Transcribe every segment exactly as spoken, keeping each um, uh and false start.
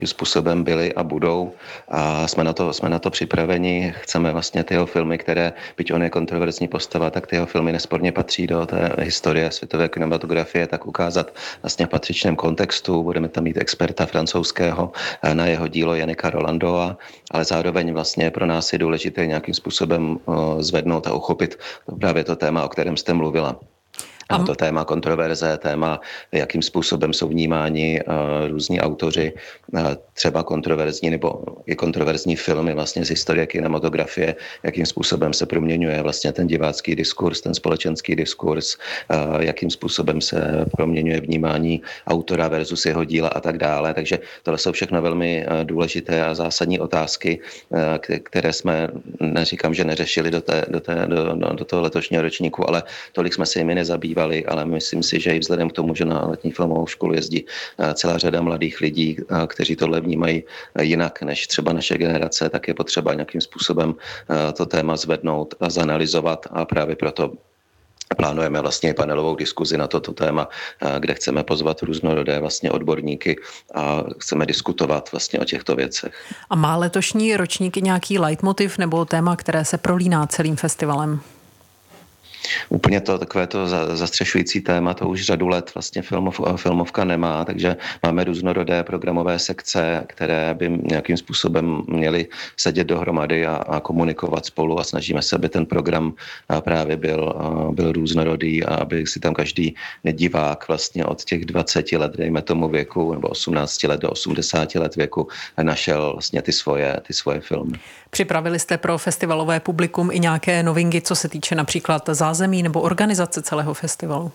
způsobem byly a budou a jsme na to, jsme na to připraveni. Chceme vlastně ty jeho filmy, které, byť on je kontroverzní postava, tak ty jeho filmy nesporně patří do té historie světové kinematografie, tak ukázat vlastně v patřičném kontextu. Budeme tam mít experta francouzského na jeho dílo Janika Rolandova, ale zároveň vlastně pro nás je důležité nějakým způsobem zvednout a uchopit právě to téma, o kterém jste mluvila. A to téma kontroverze, téma, jakým způsobem jsou vnímáni uh, různí autoři, uh, třeba kontroverzní nebo i kontroverzní filmy vlastně z historie kinematografie, jakým způsobem se proměňuje vlastně ten divácký diskurs, ten společenský diskurs, uh, jakým způsobem se proměňuje vnímání autora versus jeho díla a tak dále. Takže tohle jsou všechno velmi uh, důležité a zásadní otázky, uh, které jsme, neříkám, že neřešili do, té, do, té, do, do, do toho letošního ročníku, ale tolik jsme se jimi nezabývali. Ale myslím si, že i vzhledem k tomu, že na letní filmovou školu jezdí celá řada mladých lidí, kteří tohle vnímají jinak než třeba naše generace, tak je potřeba nějakým způsobem to téma zvednout a zanalyzovat a právě proto plánujeme vlastně panelovou diskuzi na toto téma, kde chceme pozvat různorodé vlastně odborníky a chceme diskutovat vlastně o těchto věcech. A má letošní ročník nějaký leitmotiv nebo téma, které se prolíná celým festivalem? Úplně to takové to zastřešující téma, to už řadu let vlastně filmov, filmovka nemá, takže máme různorodé programové sekce, které by nějakým způsobem měly sedět dohromady a, a komunikovat spolu a snažíme se, aby ten program právě byl, byl různorodý a aby si tam každý divák vlastně od těch dvaceti let, dejme tomu věku, nebo osmnácti let do osmdesáti let věku našel vlastně ty svoje, ty svoje filmy. Připravili jste pro festivalové publikum i nějaké novinky, co se týče například zázemí nebo organizace celého festivalu?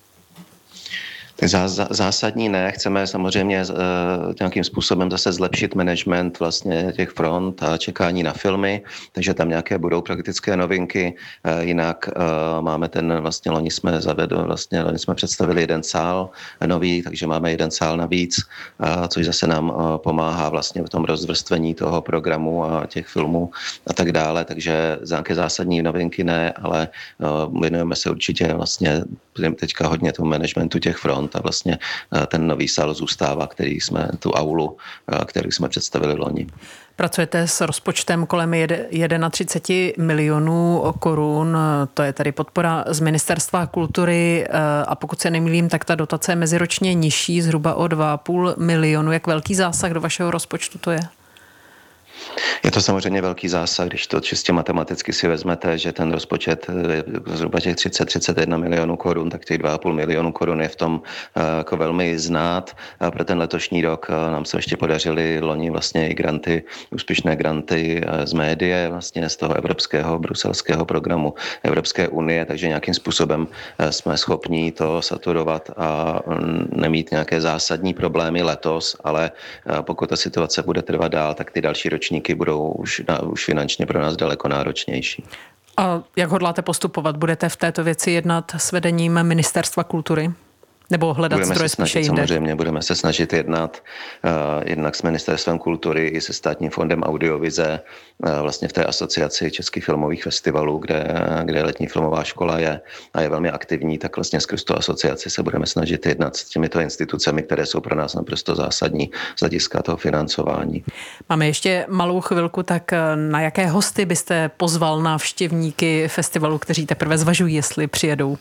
Zásadní ne, chceme samozřejmě uh, nějakým způsobem zase zlepšit management vlastně těch front a čekání na filmy, takže tam nějaké budou praktické novinky, uh, jinak uh, máme ten, vlastně loni jsme zavedli, vlastně loni jsme představili jeden sál nový, takže máme jeden sál navíc, uh, což zase nám uh, pomáhá vlastně v tom rozvrstvení toho programu a těch filmů a tak dále, takže nějaké zásadní novinky ne, ale uh, věnujeme se určitě vlastně teďka hodně tomu managementu těch front a vlastně ten nový sál zůstává, který jsme, tu aulu, který jsme představili loni. Pracujete s rozpočtem kolem třicet jedna milionů korun, to je tedy podpora z Ministerstva kultury a pokud se nemýlím, tak ta dotace je meziročně nižší, zhruba o dva a půl milionu. Jak velký zásah do vašeho rozpočtu to je? Je to samozřejmě velký zásah, když to čistě matematicky si vezmete, že ten rozpočet je zhruba těch třicet třicet jedna milionů korun, tak těch dva a půl milionu korun je v tom jako velmi znát. A pro ten letošní rok nám se ještě podařily loni vlastně i granty, úspěšné granty z média, vlastně z toho evropského, bruselského programu Evropské unie, takže nějakým způsobem jsme schopni to saturovat a nemít nějaké zásadní problémy letos, ale pokud ta situace bude trvat dál, tak ty další ročníky budou už, už finančně pro nás daleko náročnější. A jak hodláte postupovat? Budete v této věci jednat s vedením Ministerstva kultury? Nebo hledat budeme zdroje se snažit, spíše jinde? Samozřejmě budeme se snažit jednat uh, jednak s Ministerstvem kultury i se Státním fondem Audiovize, uh, vlastně v té asociaci českých filmových festivalů, kde, kde letní filmová škola je a je velmi aktivní, tak vlastně skrz tu asociaci se budeme snažit jednat s těmito institucemi, které jsou pro nás naprosto zásadní z hlediska toho financování. Máme ještě malou chvilku, tak na jaké hosty byste pozval návštěvníky festivalu, kteří teprve zvažují, jestli přijedou?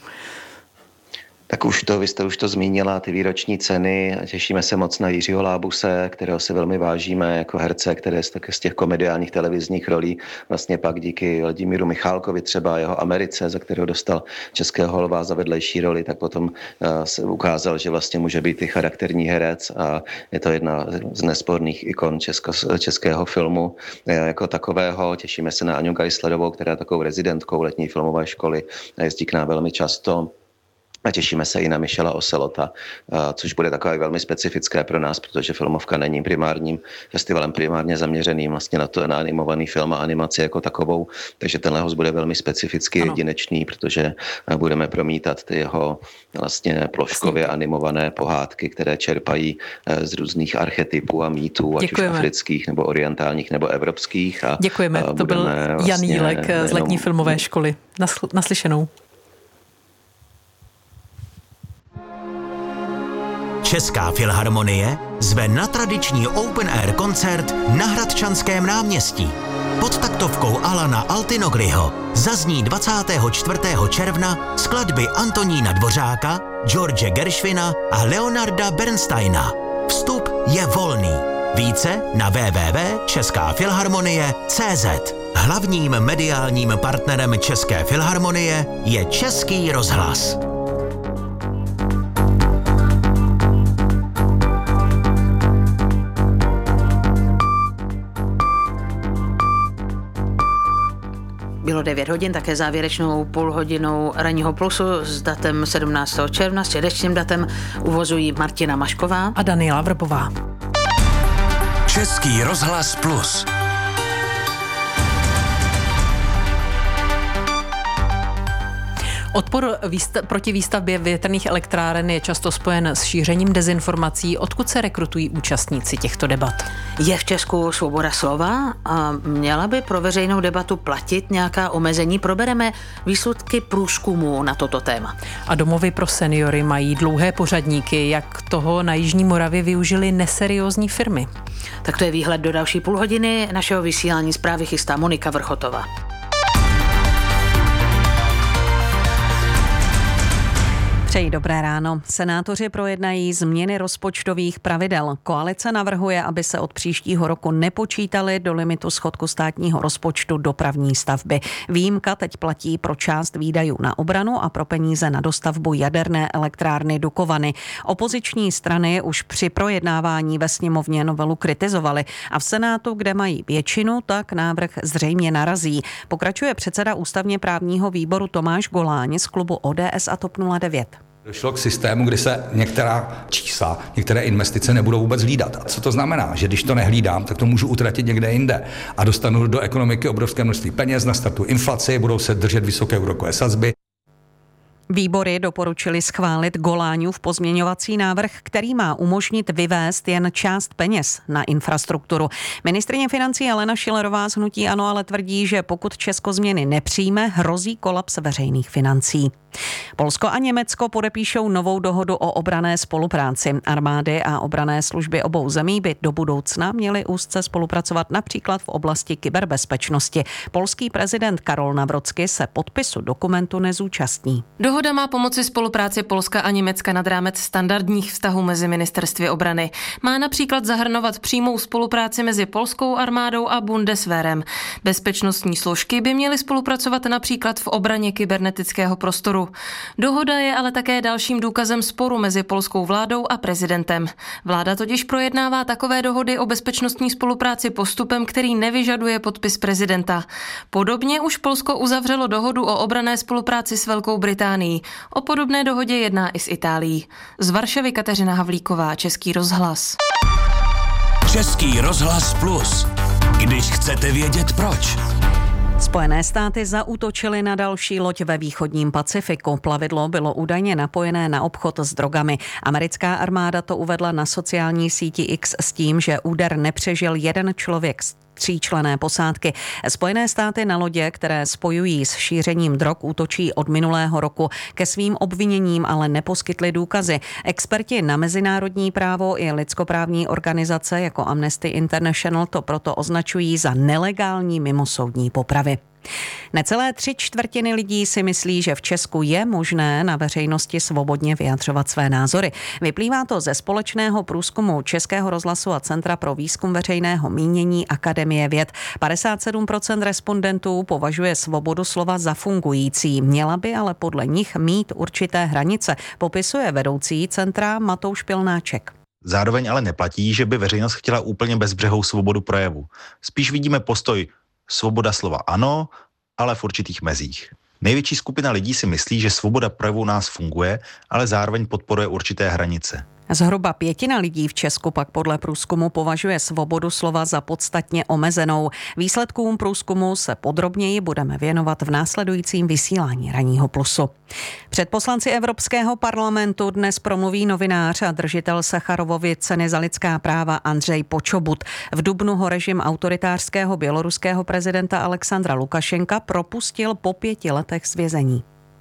Tak už to, vy jste už to zmínila, ty výroční ceny. Těšíme se moc na Jiřího Lábuse, kterého se velmi vážíme jako herce, který je z těch komediálních televizních rolí. Vlastně pak díky Vladimíru Michálkovi třeba jeho Americe, za kterého dostal Českého lva za vedlejší roli, tak potom se ukázal, že vlastně může být i charakterní herec a je to jedna z nesporných ikon česko, českého filmu jako takového. Těšíme se na Aňu Geislerovou, která je takovou rezidentkou letní filmové školy a jezdí k nám velmi často. A těšíme se i na Michela Ocelota, což bude takové velmi specifické pro nás, protože filmovka není primárním festivalem, primárně zaměřeným vlastně na to na animovaný film a animaci jako takovou, takže tenhle host bude velmi specificky jedinečný, protože budeme promítat ty jeho vlastně ploškově animované pohádky, které čerpají z různých archetypů a mýtů, ať Děkujeme. už afrických, nebo orientálních, nebo evropských. A Děkujeme, to byl vlastně Jan Jílek z letní filmové školy. Naslyšenou. Česká filharmonie zve na tradiční open air koncert na Hradčanském náměstí. Pod taktovkou Alana Altinogriho zazní dvacátého čtvrtého června skladby Antonína Dvořáka, George Gershwina a Leonarda Bernsteina. Vstup je volný. Více na w w w tečka česká filharmonie tečka cé zet. Hlavním mediálním partnerem České filharmonie je Český rozhlas. Bylo devět hodin, také závěrečnou půlhodinou ranního plusu s datem sedmnáctého června, s středečním datem uvozují Martina Mašková a Daniela Vrbová. Český rozhlas plus. Odpor výsta- proti výstavbě větrných elektráren je často spojen s šířením dezinformací. Odkud se rekrutují účastníci těchto debat? Je v Česku svoboda slova a měla by pro veřejnou debatu platit nějaká omezení? Probereme výsledky průzkumu na toto téma. A domovy pro seniory mají dlouhé pořadníky, jak toho na Jižní Moravě využili neseriózní firmy. Tak to je výhled do další půlhodiny našeho vysílání. Zprávy chystá Monika Vrchotová. Přeji dobré ráno. Senátoři projednají změny rozpočtových pravidel. Koalice navrhuje, aby se od příštího roku nepočítali do limitu schodku státního rozpočtu dopravní stavby. Výjimka teď platí pro část výdajů na obranu a pro peníze na dostavbu jaderné elektrárny Dukovany. Opoziční strany už při projednávání ve sněmovně novelu kritizovaly a v Senátu, kde mají většinu, tak návrh zřejmě narazí. Pokračuje předseda ústavně právního výboru Tomáš Goláň z klubu O D S a TOP nula devět. Došlo k systému, kdy se některá čísla, některé investice nebudou vůbec hlídat. A co to znamená? Že když to nehlídám, tak to můžu utratit někde jinde a dostanu do ekonomiky obrovské množství peněz, nastartuji inflaci, budou se držet vysoké úrokové sazby. Výbory doporučili schválit Goláňův pozměňovací návrh, který má umožnit vyvést jen část peněz na infrastrukturu. Ministryně financí Alena Schillerová z hnutí ANO ale tvrdí, že pokud Česko změny nepřijme, hrozí kolaps veřejných financí. Polsko a Německo podepíšou novou dohodu o obranné spolupráci. Armády a obranné služby obou zemí by do budoucna měly úzce spolupracovat například v oblasti kyberbezpečnosti. Polský prezident Karol Nawrocki se podpisu dokumentu nezúčastní. Dohoda má pomoci spolupráci Polska a Německa nad rámec standardních vztahů mezi ministerstvy obrany. Má například zahrnovat přímou spolupráci mezi polskou armádou a Bundeswehrem. Bezpečnostní složky by měly spolupracovat například v obraně kybernetického prostoru. Dohoda je ale také dalším důkazem sporu mezi polskou vládou a prezidentem. Vláda totiž projednává takové dohody o bezpečnostní spolupráci postupem, který nevyžaduje podpis prezidenta. Podobně už Polsko uzavřelo dohodu o obranné spolupráci s Velkou Británií. O podobné dohodě jedná i s Itálií. Z Varšavy Kateřina Havlíková, Český rozhlas. Český rozhlas plus. Když chcete vědět proč. Spojené státy zaútočily na další loď ve východním Pacifiku. Plavidlo bylo údajně napojené na obchod s drogami. Americká armáda to uvedla na sociální síti X s tím, že úder nepřežil jeden člověk z tříčlenné posádky. Spojené státy na lodě, které spojují s šířením drog, útočí od minulého roku. Ke svým obviněním ale neposkytli důkazy. Experti na mezinárodní právo i lidskoprávní organizace jako Amnesty International to proto označují za nelegální mimosoudní popravy. Necelé tři čtvrtiny lidí si myslí, že v Česku je možné na veřejnosti svobodně vyjadřovat své názory. Vyplývá to ze společného průzkumu Českého rozhlasu a Centra pro výzkum veřejného mínění Akademie věd. padesát sedm procent respondentů považuje svobodu slova za fungující. Měla by ale podle nich mít určité hranice, popisuje vedoucí centra Matouš Pilnáček. Zároveň ale neplatí, že by veřejnost chtěla úplně bezbřehou svobodu projevu. Spíš vidíme postoj svoboda slova ano, ale v určitých mezích. Největší skupina lidí si myslí, že svoboda projevu u nás funguje, ale zároveň podporuje určité hranice. Zhruba pětina lidí v Česku pak podle průzkumu považuje svobodu slova za podstatně omezenou. Výsledkům průzkumu se podrobněji budeme věnovat v následujícím vysílání Ranního plusu. Před poslanci Evropského parlamentu dnes promluví novinář a držitel Sacharovovy ceny za lidská práva Andřej Počobut. V dubnu ho režim autoritářského běloruského prezidenta Alexandra Lukašenka propustil po pěti letech z vězení.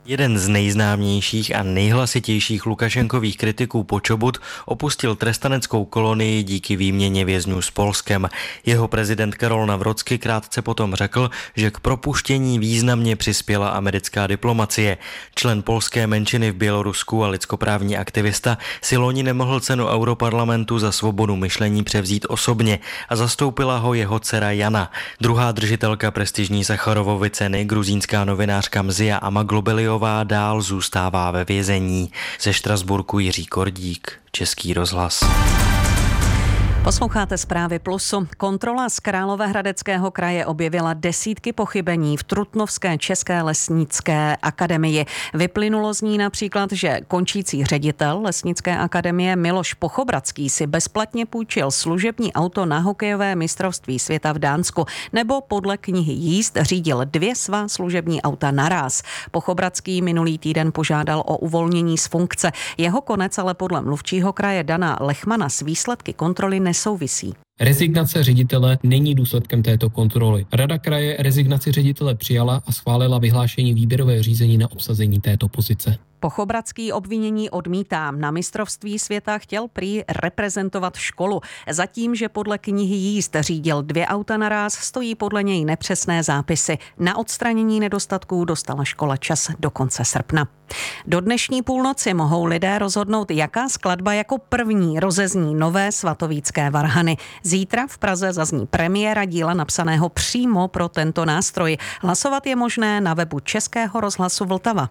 Jeden z nejznámějších a nejhlasitějších Lukašenkových kritiků Počobut opustil trestaneckou kolonii díky výměně vězňů s Polskem. Jeho prezident Karol Nawrocki krátce potom řekl, že k propuštění významně přispěla americká diplomacie. Člen polské menšiny v Bělorusku a lidskoprávní aktivista si loni nemohl cenu Europarlamentu za svobodu myšlení převzít osobně a zastoupila ho jeho dcera Jana. Druhá držitelka prestižní Sacharovovy ceny, gruzínská novinářka Mzia Amaglobeliová, dál zůstává ve vězení. Ze Štrasburku Jiří Kordík, Český rozhlas. Posloucháte Zprávy Plusu. Kontrola z Královéhradeckého kraje objevila desítky pochybení v Trutnovské české lesnické akademii. Vyplynulo z ní například, že končící ředitel lesnické akademie Miloš Pochobradský si bezplatně půjčil služební auto na hokejové mistrovství světa v Dánsku, nebo podle knihy jízd řídil dvě svá služební auta naráz. Pochobradský minulý týden požádal o uvolnění z funkce. Jeho konec ale podle mluvčího kraje Dana Lechmana s výsledky kontroly nesouvisí. Rezignace ředitele není důsledkem této kontroly. Rada kraje rezignaci ředitele přijala a schválila vyhlášení výběrového řízení na obsazení této pozice. Pochobradský obvinění odmítá. Na mistrovství světa chtěl prý reprezentovat školu. Zatím, že podle knihy jízd řídil dvě auta naráz, stojí podle něj nepřesné zápisy. Na odstranění nedostatků dostala škola čas do konce srpna. Do dnešní půlnoci mohou lidé rozhodnout, jaká skladba jako první rozezní nové svatovícké varhany. Zítra v Praze zazní premiéra díla napsaného přímo pro tento nástroj. Hlasovat je možné na webu Českého rozhlasu Vltava.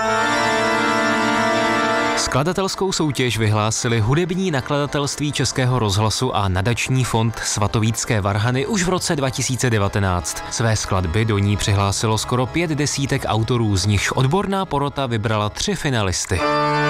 Skladatelskou soutěž vyhlásili hudební nakladatelství Českého rozhlasu a nadační fond Svatovícké varhany už v roce dva tisíce devatenáct. Své skladby do ní přihlásilo skoro pět desítek autorů, z nichž odborná porota vybrala tři finalisty.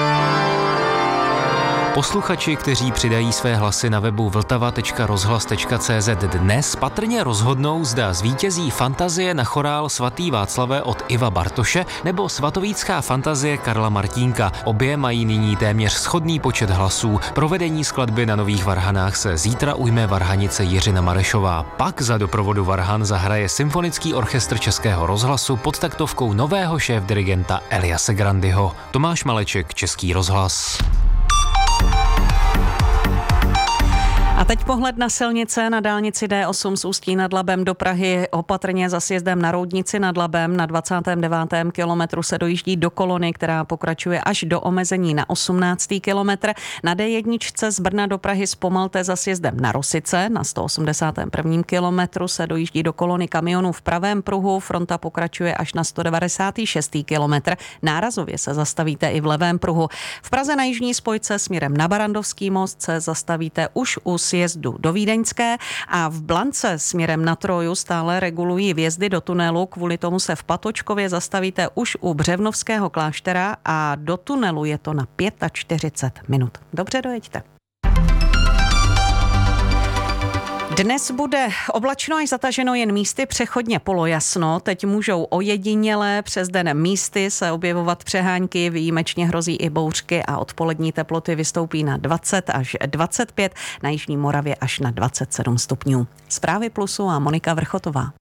Posluchači, kteří přidají své hlasy na webu vltava tečka rozhlas tečka cé zet dnes patrně rozhodnou, zda zvítězí Fantazie na chorál Svatý Václavé od Iva Bartoše nebo Svatovícká fantazie Karla Martínka. Obě mají nyní téměř shodný počet hlasů. Provedení skladby na nových varhanách se zítra ujme varhanice Jiřina Marešová. Pak za doprovodu varhan zahraje Symfonický orchestr Českého rozhlasu pod taktovkou nového šéfdirigenta Eliase Grandyho. Tomáš Maleček, Český rozhlas. A teď pohled na silnice. Na dálnici D osm z Ústí nad Labem do Prahy opatrně za sjezdem na Roudnici nad Labem. Na dvacátém devátém kilometru se dojíždí do kolony, která pokračuje až do omezení na osmnáctý kilometr. Na D jedna z Brna do Prahy zpomalte za sjezdem na Rosice. Na sto osmdesátém prvním kilometru se dojíždí do kolony kamionů v pravém pruhu. Fronta pokračuje až na sto devadesátý šestý kilometr. Nárazově se zastavíte i v levém pruhu. V Praze na jižní spojce směrem na Barandovský most se zastavíte už u sjezdu do Vídeňské a v Blance směrem na Troju stále regulují vjezdy do tunelu, kvůli tomu se v Patočkově zastavíte už u Břevnovského kláštera a do tunelu je to na čtyřicet pět minut. Dobře, dojeďte. Dnes bude oblačno až zataženo, jen místy přechodně polojasno. Teď můžou ojedinělé přes den místy se objevovat přehánky, výjimečně hrozí i bouřky a odpolední teploty vystoupí na dvacet až dvacet pět, na jižní Moravě až na dvacet sedm stupňů. Zprávy Plusu a Monika Vrchotová.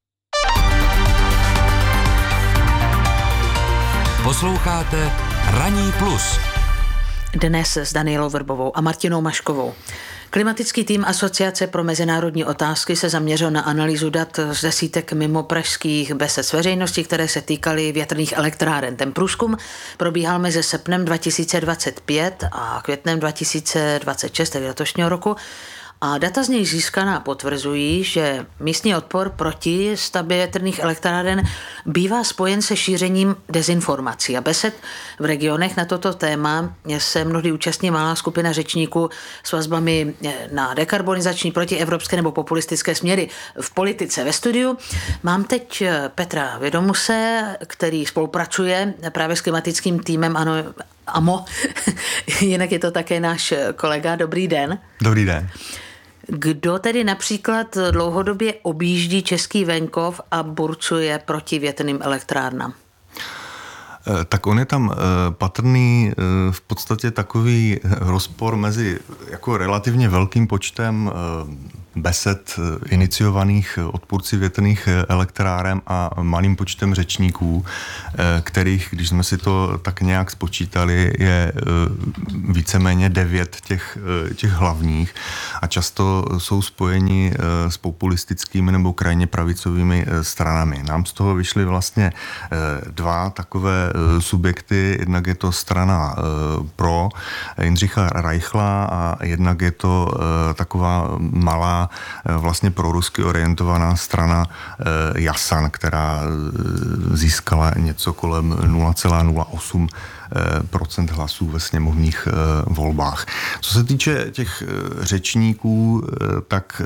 Posloucháte Ranní plus. Dnes s Danielou Vrbovou a Martinou Maškovou. Klimatický tým Asociace pro mezinárodní otázky se zaměřil na analýzu dat z desítek mimo pražských besed s veřejností, které se týkaly větrných elektráren. Ten průzkum probíhal mezi srpnem dva tisíce dvacet pět a květnem dva tisíce dvacet šest, tedy letošního roku. A data z něj získaná potvrzují, že místní odpor proti stavbě větrných elektráren bývá spojen se šířením dezinformací. A besed v regionech na toto téma se mnohdy účastní malá skupina řečníků s vazbami na dekarbonizační, protievropské nebo populistické směry v politice. Ve studiu mám teď Petra Vědomuse, který spolupracuje právě s klimatickým týmem ANO, A M O. Jinak je to také náš kolega. Dobrý den. Dobrý den. Kdo tedy například dlouhodobě objíždí český venkov a burcuje proti větrným elektrárnám? Tak on je tam patrný v podstatě takový rozpor mezi jako relativně velkým počtem besed iniciovaných odpůrci větrných elektráren a malým počtem řečníků, kterých, když jsme si to tak nějak spočítali, je víceméně devět těch, těch hlavních a často jsou spojeni s populistickými nebo krajně pravicovými stranami. Nám z toho vyšly vlastně dva takové subjekty, jednak je to strana pro Jindřicha Reichla a jednak je to taková malá vlastně prorusky orientovaná strana Jasan, která získala něco kolem nula celá nula osm procent hlasů ve sněmovních volbách. Co se týče těch řečníků, tak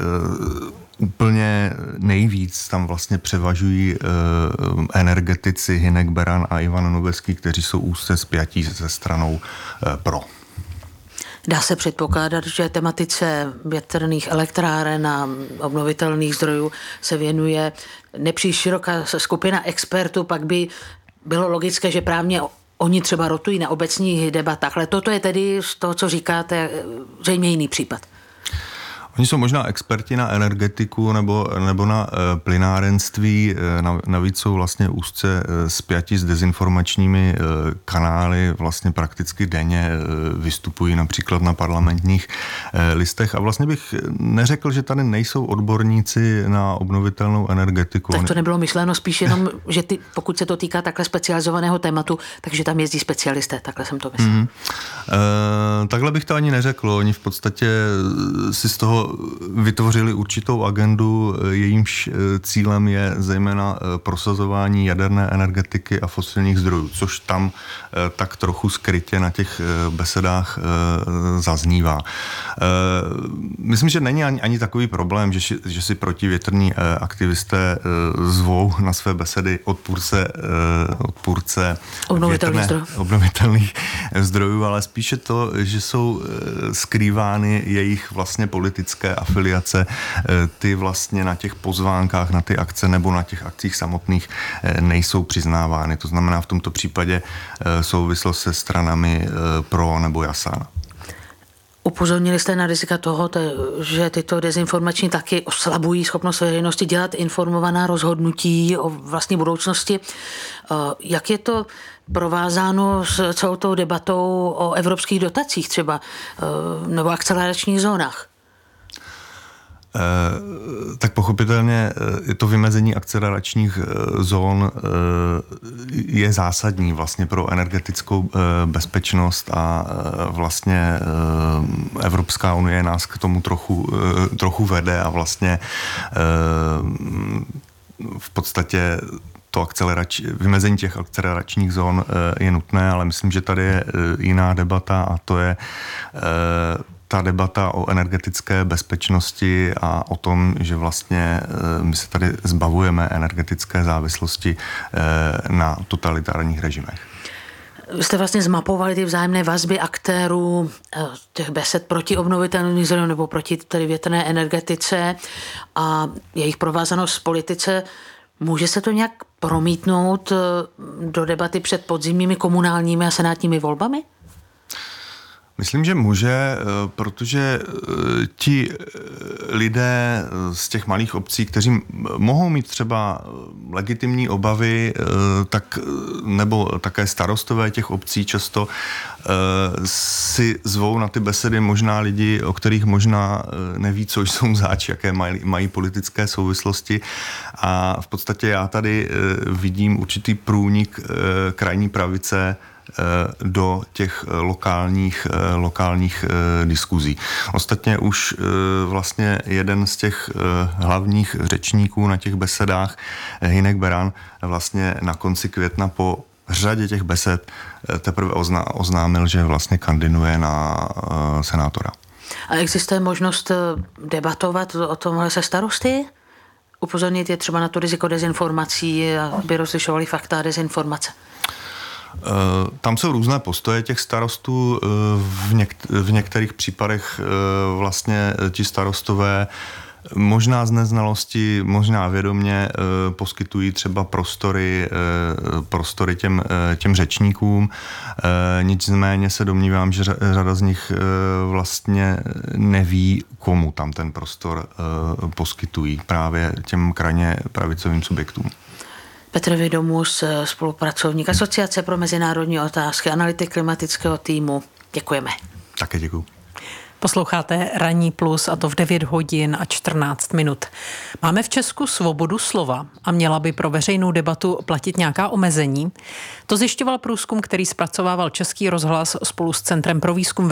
úplně nejvíc tam vlastně převažují energetici Hynek Beran a Ivan Noveský, kteří jsou úzce spjatí se stranou pro. Dá se předpokládat, že tematice větrných elektráren a obnovitelných zdrojů se věnuje nepříliš široká skupina expertů, pak by bylo logické, že právě oni třeba rotují na obecních debatách, ale toto je tedy z toho, co říkáte, zřejmě jiný případ. Oni jsou možná experti na energetiku nebo, nebo na e, plynárenství, e, navíc jsou vlastně úzce e, spjati s dezinformačními e, kanály, vlastně prakticky denně e, vystupují například na parlamentních e, listech a vlastně bych neřekl, že tady nejsou odborníci na obnovitelnou energetiku. Tak to nebylo myšleno spíš jenom, že ty, pokud se to týká takhle specializovaného tématu, takže tam jezdí specialisté, takhle jsem to myslel. Mm. E, takhle bych to ani neřekl, oni v podstatě si z toho vytvořili určitou agendu, jejímž cílem je zejména prosazování jaderné energetiky a fosilních zdrojů, což tam tak trochu skrytě na těch besedách zaznívá. Myslím, že není ani, ani takový problém, že, že si protivětrní aktivisté zvou na své besedy odpůrce, odpůrce obnovitelných, větrné, obnovitelných zdrojů, ale spíše to, že jsou skrývány jejich vlastně politické afiliace, ty vlastně na těch pozvánkách, na ty akce nebo na těch akcích samotných nejsou přiznávány. To znamená v tomto případě souvislost se stranami pro nebo Jasan. Upozornili jste na rizika toho, že tyto dezinformační taky oslabují schopnost veřejnosti dělat informovaná rozhodnutí o vlastní budoucnosti. Jak je to provázáno s celou tou debatou o evropských dotacích třeba nebo akceleračních zónách? Tak pochopitelně to vymezení akceleračních zón je zásadní vlastně pro energetickou bezpečnost a vlastně Evropská unie nás k tomu trochu, trochu vede a vlastně v podstatě to akcelerač, vymezení těch akceleračních zón je nutné, ale myslím, že tady je jiná debata a to je ta debata o energetické bezpečnosti a o tom, že vlastně my se tady zbavujeme energetické závislosti na totalitárních režimech. Vy jste vlastně zmapovali ty vzájemné vazby aktérů těch besed proti obnovitelným zdrojům nebo proti tedy větrné energetice a jejich provázanost v politice. Může se to nějak promítnout do debaty před podzimními komunálními a senátními volbami? Myslím, že může, protože ti lidé z těch malých obcí, kteří mohou mít třeba legitimní obavy, tak, nebo také starostové těch obcí často si zvou na ty besedy možná lidi, o kterých možná neví, co jsou zač, jaké mají, mají politické souvislosti. A v podstatě já tady vidím určitý průnik krajní pravice do těch lokálních, lokálních diskuzí. Ostatně už vlastně jeden z těch hlavních řečníků na těch besedách, Hynek Beran, vlastně na konci května po řadě těch besed teprve oznámil, že vlastně kandiduje na senátora. A existuje možnost debatovat o tomhle se starosty? Upozornit je třeba na to riziko dezinformací, aby rozlišovali fakta a dezinformace? Tam jsou různé postoje těch starostů. V, něk- v některých případech vlastně ti starostové možná z neznalosti, možná vědomě poskytují třeba prostory, prostory těm, těm řečníkům. Nicméně se domnívám, že řada z nich vlastně neví, komu tam ten prostor poskytují, právě těm krajně pravicovým subjektům. Petr Vědomus, spolupracovník Asociace pro mezinárodní otázky, analytik klimatického týmu. Děkujeme. Také děkuju. Posloucháte Ranní plus a to v devět hodin a čtrnáct minut. Máme v Česku svobodu slova a měla by pro veřejnou debatu platit nějaká omezení? To zjišťoval průzkum, který zpracovával Český rozhlas spolu s Centrem pro výzkum